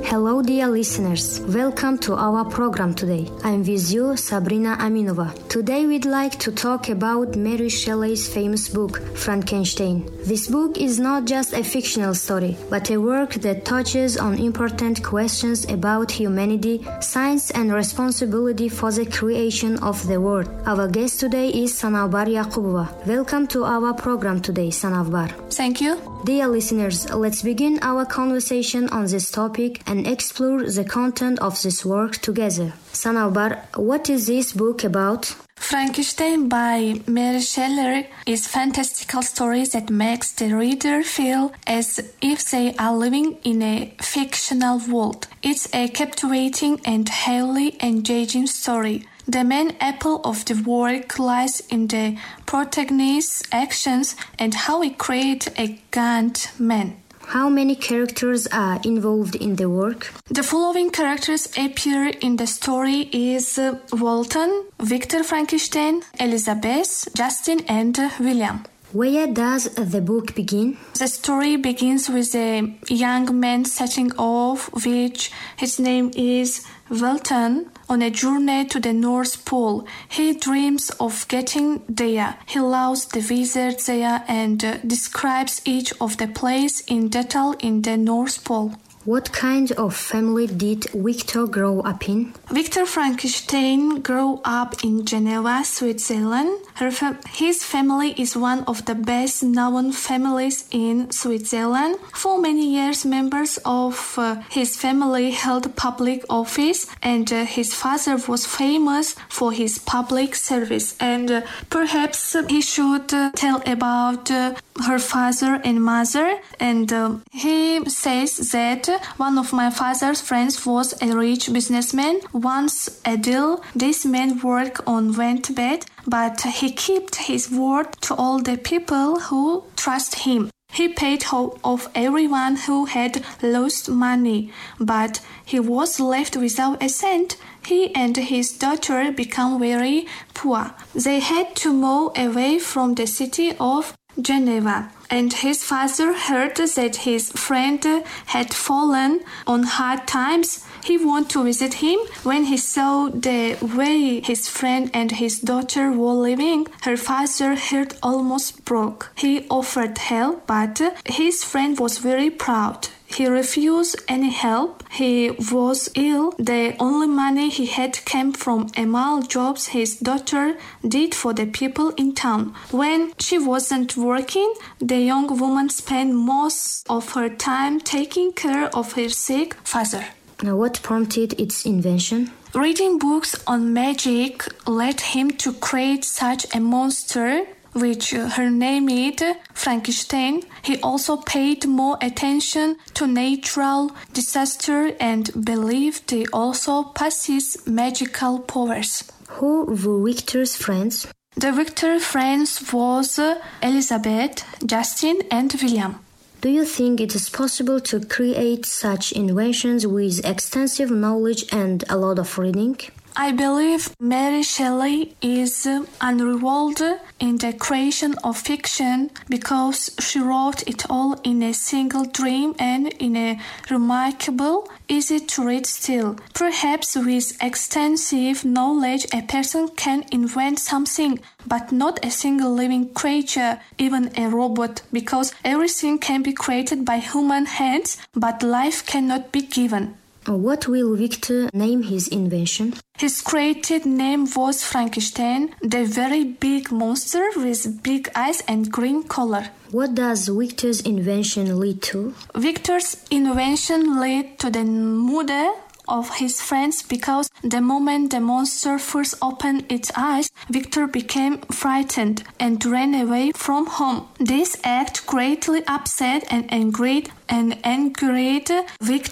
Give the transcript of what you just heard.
Hello dear listeners, welcome to our program today. I'm with you, Sabrina Aminova. Today we'd like to talk about Mary Shelley's famous book, Frankenstein. This book is not just a fictional story, but a work that touches on important questions about humanity, science and responsibility for the creation of the world. Our guest today is Sanavbar Yaqubova. Welcome to our program today, Sanavbar. Thank you. Dear listeners, let's begin our conversation on this topic and explore the content of this work together. Sanavbar, what is this book about? Frankenstein by Mary Shelley is a fantastical story that makes the reader feel as if they are living in a fictional world. It's a captivating and highly engaging story. The main appeal of the work lies in the protagonist's actions and how he creates a gaunt man. How many characters are involved in the work? The following characters appear in the story is Walton, Victor Frankenstein, Elizabeth, Justin and William. Where does the book begin? The story begins with a young man setting off, which his name is Walton, on a journey to the North Pole. He dreams of getting there. He loves the visit there and describes each of the places in detail in the North Pole. What kind of family did Victor grow up in? Victor Frankenstein grew up in Geneva, Switzerland. His family is one of the best-known families in Switzerland. For many years, members of his family held public office, and his father was famous for his public service. And perhaps he should tell about her father and mother. And he says that one of my father's friends was a rich businessman. Once a deal, this man worked on went bad, but he kept his word to all the people who trust him. He paid off everyone who had lost money, but he was left without a cent. He and his daughter became very poor. They had to move away from the city of Geneva, and his father heard that his friend had fallen on hard times. He wanted to visit him. When he saw the way his friend and his daughter were living, her father's heart almost broke. He offered help, but his friend was very proud. He refused any help. He was ill. The only money he had came from small jobs his daughter did for the people in town. When she wasn't working, the young woman spent most of her time taking care of her sick father. Now, what prompted its invention? Reading books on magic led him to create such a monster, which her name is Frankenstein. He also paid more attention to natural disaster and believed they also possess magical powers. Who were Victor's friends? The Victor's friends was Elizabeth, Justin and William. Do you think it is possible to create such inventions with extensive knowledge and a lot of reading? I believe Mary Shelley is unrivaled in the creation of fiction because she wrote it all in a single dream and in a remarkable, easy-to-read style. Perhaps with extensive knowledge a person can invent something, but not a single living creature, even a robot, because everything can be created by human hands, but life cannot be given. What will Victor name his invention? His created name was Frankenstein, the very big monster with big eyes and green color. What does Victor's invention lead to? Victor's invention led to the murder of his friends because the moment the monster first opened its eyes, Victor became frightened and ran away from home. This act greatly upset and angered Victor,